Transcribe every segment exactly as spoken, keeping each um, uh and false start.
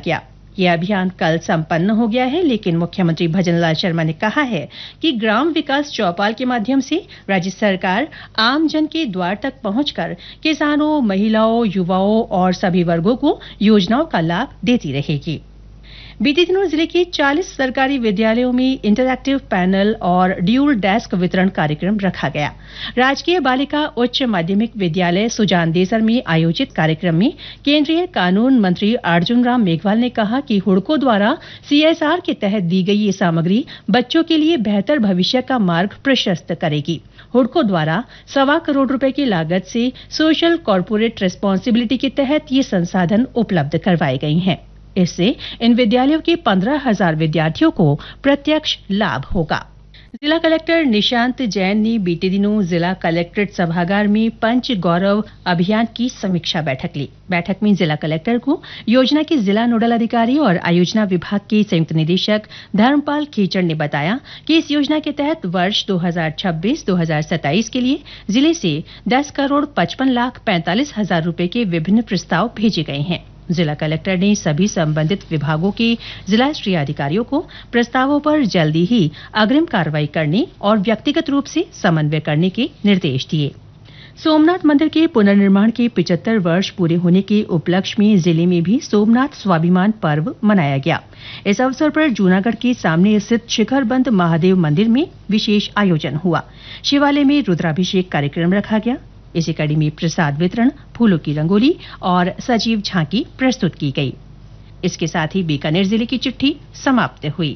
गया। यह अभियान कल संपन्न हो गया है, लेकिन मुख्यमंत्री भजनलाल शर्मा ने कहा है कि ग्राम विकास चौपाल के माध्यम से राज्य सरकार आमजन के द्वार तक पहुंचकर किसानों, महिलाओं, युवाओं और सभी वर्गों को योजनाओं का लाभ देती रहेगी। बीते दिनों जिले के चालीस सरकारी विद्यालयों में इंटरैक्टिव पैनल और ड्यूल डेस्क वितरण कार्यक्रम रखा गया। राजकीय बालिका उच्च माध्यमिक विद्यालय सुजानदेसर में आयोजित कार्यक्रम में केंद्रीय कानून मंत्री अर्जुन राम मेघवाल ने कहा कि हुडको द्वारा सीएसआर के तहत दी गई ये सामग्री बच्चों के लिए बेहतर भविष्य का मार्ग प्रशस्त करेगी। हुडको द्वारा सवा करोड़ रुपए की लागत से सोशल कॉर्पोरेट रिस्पांसिबिलिटी के तहत ये संसाधन उपलब्ध करवाए गए हैं। इससे इन विद्यालयों के पंद्रह हजार विद्यार्थियों को प्रत्यक्ष लाभ होगा। जिला कलेक्टर निशांत जैन ने बीते दिनों जिला कलेक्ट्रेट सभागार में पंच गौरव अभियान की समीक्षा बैठक ली। बैठक में जिला कलेक्टर को योजना के जिला नोडल अधिकारी और आयोजना विभाग के संयुक्त निदेशक धर्मपाल खीचड़ ने बताया कि इस योजना के तहत वर्ष दो हजार छब्बीस दो हजार सत्ताईस के लिए जिले से दस करोड़ पचपन लाख पैंतालीस हजार रुपए के विभिन्न प्रस्ताव भेजे गए हैं। जिला कलेक्टर ने सभी संबंधित विभागों के जिला स्तरीय अधिकारियों को प्रस्तावों पर जल्दी ही अग्रिम कार्रवाई करने और व्यक्तिगत रूप से समन्वय करने के निर्देश दिए। सोमनाथ मंदिर के पुनर्निर्माण के पचहत्तर वर्ष पूरे होने के उपलक्ष्य में जिले में भी सोमनाथ स्वाभिमान पर्व मनाया गया। इस अवसर पर जूनागढ़ के सामने स्थित शिखरबंद महादेव मंदिर में विशेष आयोजन हुआ। शिवालय में रुद्राभिषेक कार्यक्रम रखा गया। इसी कड़ी में प्रसाद वितरण, फूलों की रंगोली और सजीव झांकी प्रस्तुत की गई। इसके साथ ही बीकानेर जिले की चिट्ठी समाप्त हुई।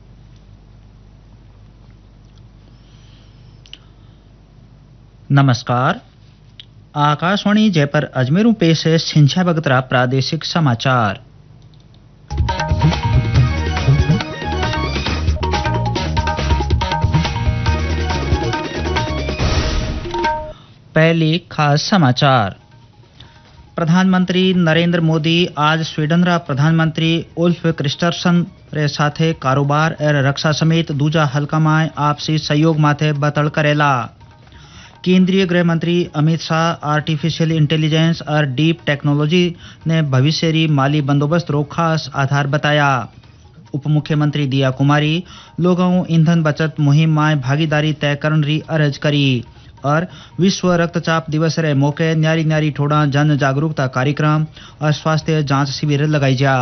नमस्कार, आकाशवाणी जयपुर अजमेर पेश है सिंचा बगतरा प्रादेशिक समाचार। पहले खास समाचार। प्रधानमंत्री नरेंद्र मोदी आज स्वीडन रा प्रधानमंत्री उल्फ क्रिस्टरसन रे साथे कारोबार और रक्षा समेत दूजा हल्का में आपसी सहयोग माथे बतल करेला। केंद्रीय गृह मंत्री अमित शाह आर्टिफिशियल इंटेलिजेंस और डीप टेक्नोलॉजी ने भविष्य माली बंदोबस्त रो खास आधार बताया। उप मुख्यमंत्री दिया कुमारी लोगों ईंधन बचत मुहिम में भागीदारी तय करने री अर्ज करी और विश्व रक्तचाप दिवस रे मौके न्यारी न्यारी ठोड़ा जन जागरूकता कार्यक्रम और स्वास्थ्य जांच शिविर लगाई जा।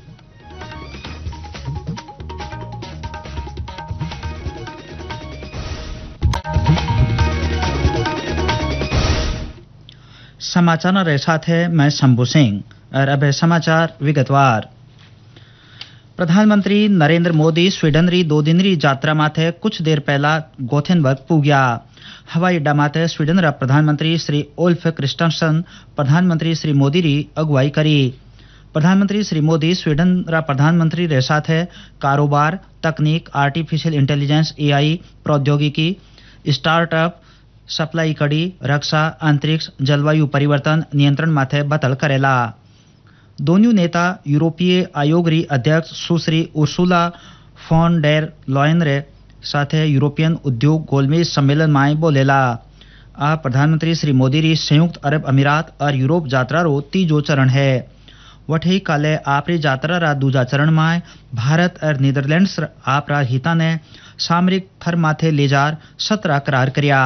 समाचार रे साथ है मैं शंभू सिंह और अब समाचार विगतवार। प्रधानमंत्री नरेंद्र मोदी स्वीडन री दो दिन री यात्रा माथे कुछ देर पहला गोथेनबर्ग पुग्या। हवाई अड्डा माथे स्वीडन रा प्रधानमंत्री श्री उल्फ क्रिस्टरसन प्रधानमंत्री श्री मोदी री अगुवाई करी। प्रधानमंत्री श्री मोदी स्वीडन रा प्रधानमंत्री रे साथ है कारोबार, तकनीक, आर्टिफिशियल इंटेलिजेंस, एआई, प्रौद्योगिकी, स्टार्टअप, सप्लाई कड़ी, रक्षा, अंतरिक्ष, जलवायु परिवर्तन नियंत्रण माथे बतल करेला। दोनों नेता यूरोपीय आयोग री अध्यक्ष सुश्री उर्सुला फॉन डेर लॉयन रे साथे यूरोपियन उद्योग गोलमेज सम्मेलन में बोलेला। आ प्रधानमंत्री श्री मोदी री संयुक्त अरब अमीरात और यूरोप यात्रा रो तीजो चरण है। वठी काले आपरी यात्रा रा दूजा चरण में भारत और नीदरलैंड्स आपरा हिता ने सामरिक थर माथे ले जार सत्रह करार करिया।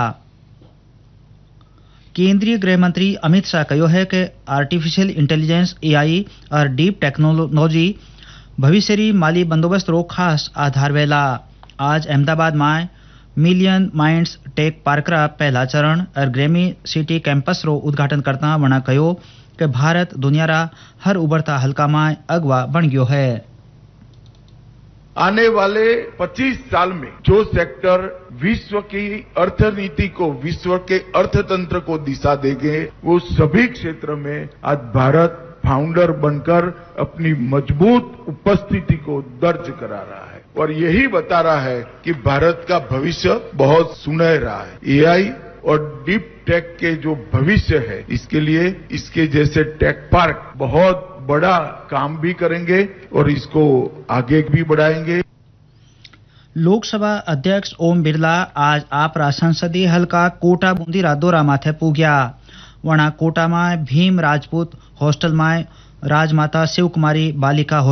केंद्रीय गृह मंत्री अमित शाह कहो है कि आर्टिफिशियल इंटेलिजेंस, एआई और डीप टेक्नोलॉजी भविष्य री माली बंदोबस्त रो खास आधार वेला। आज अहमदाबाद में मिलियन माइंड्स टेक पार्क रा पहला चरण और ग्रेमी सिटी कैंपस रो उद्घाटन करता वना कहो कि भारत दुनिया रा हर उभरता हल्का में अगवा बन गयो है। आने वाले पच्चीस साल में जो सेक्टर विश्व की अर्थनीति को, विश्व के अर्थतंत्र को दिशा देंगे, वो सभी क्षेत्र में आज भारत फाउंडर बनकर अपनी मजबूत उपस्थिति को दर्ज करा रहा है और यही बता रहा है कि भारत का भविष्य बहुत सुनहरा है। एआई और डीप टेक के जो भविष्य है, इसके लिए इसके जैसे टेक पार्क बहुत बड़ा काम भी करेंगे और इसको आगे भी बढ़ाएंगे। लोकसभा अध्यक्ष ओम बिरला आज आपरा संसदीय हल्का कोटा बूंदी रा दौरा माथे पुग्या। वणा कोटा में भीम राजपूत हॉस्टल में राजमाता शिव कुमारी बालिका